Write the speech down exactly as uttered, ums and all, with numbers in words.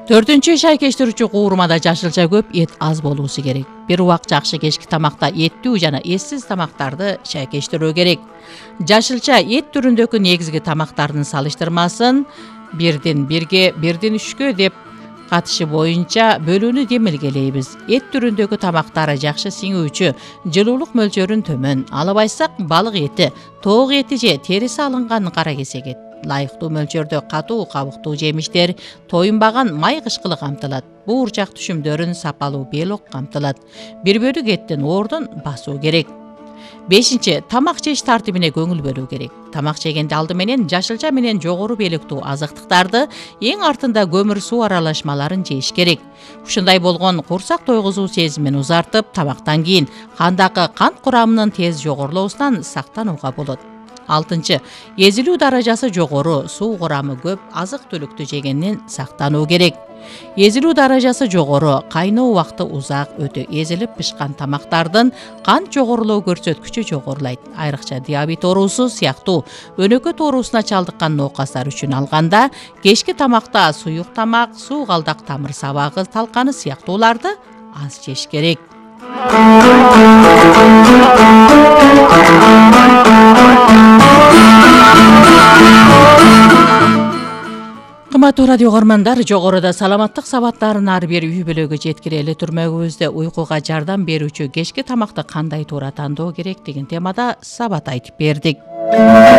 Төртүнчү шайкештирүүчү куурмада жашылча көп, эт аз болуусу керек. Бир убак жакшы кечки тамакта эттүү жана эссиз тамактарды шайкештирүү керек. Жашылча эт түрүндөгү негизги тамактардын салыштырмасын бирден бирге, бирден үчкө деп катышы боюнча бөлүүнү демилгелейбиз. Эт түрүндөгү тамактар жакшы сиңүүчү, жылуулук мөлчөрүн төмөн. Алып айтсак, балык эти, тоок эти же териси алынган кара кесек эт. Лайыктуу мөлчөрдө катуу кабыктуу жемиштер, тоюнбаган май кышкылы камтылат. Буурчак түшүмдөрүн сапалуу белок камтылат. Бир бөлүк эттин ордун басуу керек. Бешинчи, тамак жеш тартибине көңүл бөлүү керек. Тамак жегенде алды менен жашылча менен жогору белектүү азыктыктарды, эң артында көмүр суу аралашмаларын жеш керек. Ушундай болгон курсак тойгузуу сезимин узартып, тамактан кийин кандагы кант курамынын тез жогорулуусунан сактанууга болот. Алтынчы, эзилүү даражасы жогору, суу курамы көп азык-түлүктү жегенден сактануу керек. Эзилүү даражасы жогору, кайноо убакыты узак өтө эзилип пышкан тамактардын кант жогорулоо көрсөткүчү жогорулайт. Айрыкча диабет оорусу сыяктуу өнөкөт оорусуна чалдыккан ноокастар үчүн алганда, кечки тамакта суюк тамак, суу калдак тамыр сабагы талканы сыяктууларды аз жеш керек. Кымбаттуу радио көрөрмандар, жогоруда саламаттык сабаттарын ар бир үй бүлөгө жеткирели түрмөгүбүздө уйкуга жардам берүүчү кечки тамакты кандай туура тандоо керек деген темада сабат айтып бердик.